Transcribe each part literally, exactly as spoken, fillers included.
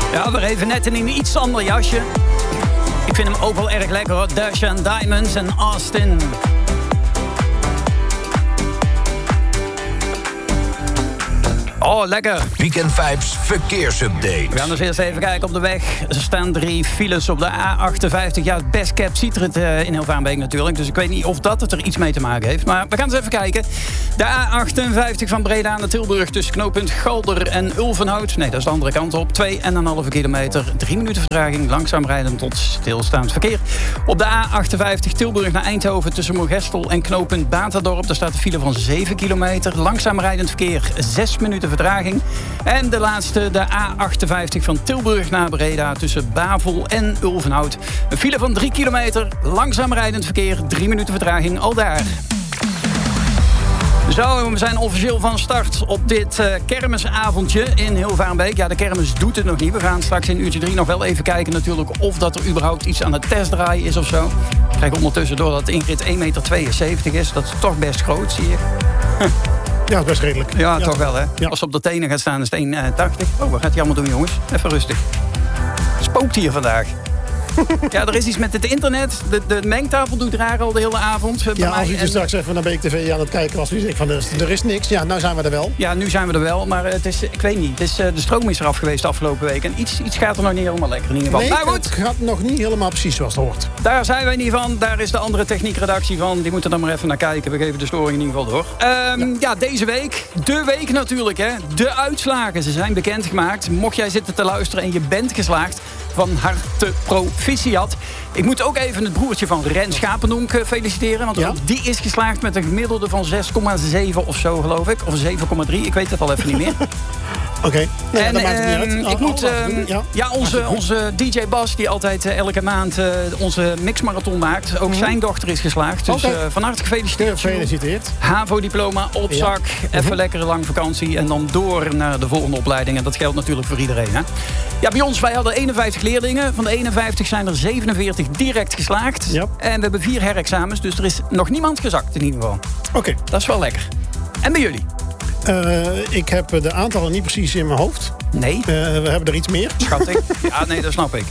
Ja, weer even net in een iets ander jasje. Ik vind hem ook wel erg lekker hoor. Dash and Diamonds en Austin. Oh, lekker. Weekend Vibes verkeersupdate. We gaan dus eerst even kijken op de weg. Er staan drie files op de A achtenvijftig. Ja, het best kept ziet er het uh, in Hilvarenbeek natuurlijk. Dus ik weet niet of dat het er iets mee te maken heeft. Maar we gaan eens even kijken. De A achtenvijftig van Breda naar Tilburg tussen knooppunt Galder en Ulvenhout. Nee, dat is de andere kant op. twee komma vijf kilometer. Drie minuten vertraging. Langzaam rijden tot stilstaand verkeer. Op de A achtenvijftig Tilburg naar Eindhoven tussen Moergestel en knooppunt Baterdorp. Daar staat een file van zeven kilometer. Langzaam rijdend verkeer. zes minuten vertraging. En de laatste, de A achtenvijftig van Tilburg naar Breda tussen Bavel en Ulvenhout. Een file van drie kilometer, langzaam rijdend verkeer, drie minuten vertraging al daar. Zo, we zijn officieel van start op dit uh, kermisavondje in Hilvarenbeek. Ja, de kermis doet het nog niet. We gaan straks in uurtje drie nog wel even kijken natuurlijk of dat er überhaupt iets aan het testdraaien is of zo. Ik krijg ondertussen door dat Ingrid één komma tweeënzeventig meter is. Dat is toch best groot, zie je. Huh. Ja, dat is best redelijk. Ja, ja toch wel, hè? Ja. Als ze op de tenen gaat staan, is het één komma tachtig. Oh, wat gaat hij allemaal doen, jongens? Even rustig. Spookt hier vandaag. Ja, er is iets met het internet. De, de mengtafel doet raar al de hele avond. Bij ja, mij. als u En... straks even naar Beek T V aan het kijken was, u zegt van er is niks. Ja, nou zijn we er wel. Ja, nu zijn we er wel. Maar het is, ik weet niet. Het is, de stroom is eraf geweest de afgelopen week. En iets, iets gaat er nog niet helemaal lekker in ieder geval. Nee, nou, goed. het gaat nog niet helemaal precies zoals het hoort. Daar zijn wij niet van. Daar is de andere techniekredactie van. Die moeten er maar even naar kijken. We geven de storing in ieder geval door. Um, ja. ja, deze week. De week natuurlijk, hè. De uitslagen. Ze zijn bekendgemaakt. Mocht jij zitten te luisteren en je bent geslaagd, van harte proficiat. Ik moet ook even het broertje van Ren Schapendonk feliciteren. Want ja? ook die is geslaagd met een gemiddelde van zes komma zeven of zo, geloof ik. Of zeven komma drie. Ik weet het al even niet meer. Oké, okay. nee, en, dat maakt het niet uit. Ik Oh, moet, oh, uh, ja, ja onze, onze D J Bas, die altijd uh, elke maand uh, onze mixmarathon maakt. Ook mm-hmm. zijn dochter is geslaagd. Dus okay. uh, van harte gefeliciteerd. Gefeliciteerd. HAVO-diploma op zak. Ja. Even mm-hmm. lekkere lang vakantie. En dan door naar de volgende opleiding. En dat geldt natuurlijk voor iedereen. Hè? Ja, bij ons, wij hadden eenenvijftig leerlingen. Van de eenenvijftig zijn er zevenenveertig direct geslaagd. Ja. En we hebben vier herexamens. Dus er is nog niemand gezakt in ieder geval. Oké. Okay. Dat is wel lekker. En bij jullie? Uh, ik heb de aantallen niet precies in mijn hoofd. Nee. Uh, we hebben er iets meer. Schat ik. Ja, nee, dat snap ik.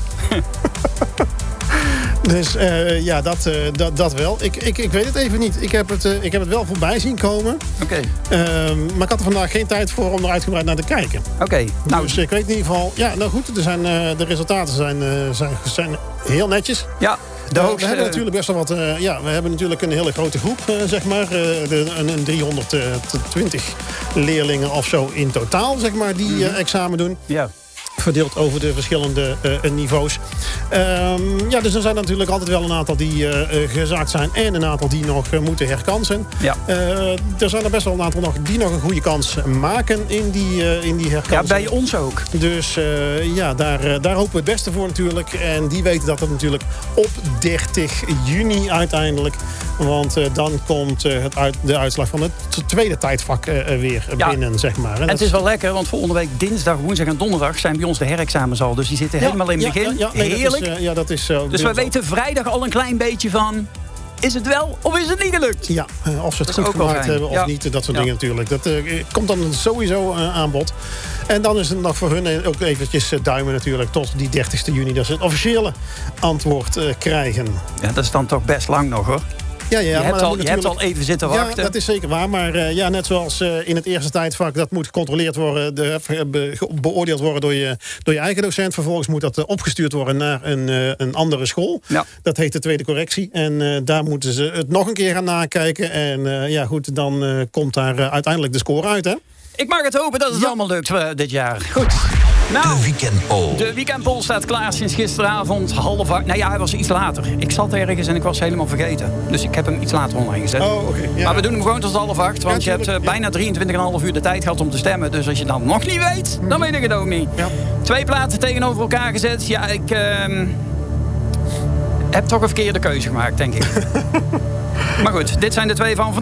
Dus uh, ja, dat, uh, dat, dat wel. Ik, ik, ik weet het even niet. Ik heb het, uh, ik heb het wel voorbij zien komen. Oké. Okay. Uh, maar ik had er vandaag geen tijd voor om er uitgebreid naar te kijken. Oké. Okay. Nou, dus ik weet in ieder geval... Ja, nou goed, er zijn, uh, de resultaten zijn, uh, zijn, zijn heel netjes. Ja. De hoogste, we hebben natuurlijk best wel wat... Uh, ja, we hebben natuurlijk een hele grote groep, uh, zeg maar. Uh, de, een, een driehonderdtwintig leerlingen of zo in totaal, zeg maar, die uh, examen doen. Ja. Verdeeld over de verschillende uh, niveaus. Um, ja, dus er zijn natuurlijk altijd wel een aantal die uh, gezakt zijn en een aantal die nog uh, moeten herkansen. Ja. Uh, er zijn er best wel een aantal nog die nog een goede kans maken in die, uh, in die herkansing. Ja, bij ons ook. Dus uh, ja, daar, uh, daar hopen we het beste voor natuurlijk. En die weten dat het natuurlijk op dertig juni uiteindelijk. Want uh, dan komt uh, het uit, de uitslag van het tweede tijdvak uh, weer ja. binnen, zeg maar. En, en het is wel lekker, want volgende week dinsdag, woensdag en donderdag zijn bij ons de herexamens al. Dus die zitten ja, helemaal in het begin. Ja, ja, nee, heerlijk. Dat is, uh, ja, dat is, uh, dus we weten vrijdag al een klein beetje van... Is het wel of is het niet gelukt? Ja, uh, of ze het goed gemaakt hebben of ja. niet. Dat soort ja. dingen natuurlijk. Dat uh, komt dan sowieso uh, aan bod. En dan is het nog voor hun ook eventjes uh, duimen natuurlijk. Tot die dertigste juni. Dat ze het officiële antwoord uh, krijgen. Ja, dat is dan toch best lang nog hoor. Ja, ja, je, maar hebt al, natuurlijk... je hebt al even zitten wachten. Ja, dat is zeker waar. Maar uh, ja, net zoals uh, in het eerste tijdvak... dat moet gecontroleerd worden, de, be, beoordeeld worden door je, door je eigen docent. Vervolgens moet dat uh, opgestuurd worden naar een, uh, een andere school. Ja. Dat heet de tweede correctie. En uh, daar moeten ze het nog een keer gaan nakijken. En uh, ja, goed, dan uh, komt daar uh, uiteindelijk de score uit, hè? Ik mag het hopen dat het ja. allemaal lukt uh, dit jaar. Goed. Nou, de weekendpoll. De weekendpoll staat klaar sinds gisteravond half acht. Nou ja, hij was iets later. Ik zat ergens en ik was helemaal vergeten. Dus ik heb hem iets later online gezet. Oh, okay, ja. Maar we doen hem gewoon tot half acht. Want ja, je hebt uh, ja. bijna drieëntwintig komma vijf uur de tijd gehad om te stemmen. Dus als je dan nog niet weet, dan weet ik het ook niet. Ja. Twee platen tegenover elkaar gezet. Ja, ik uh, heb toch een verkeerde keuze gemaakt, denk ik. Maar goed, dit zijn de twee van vandaag.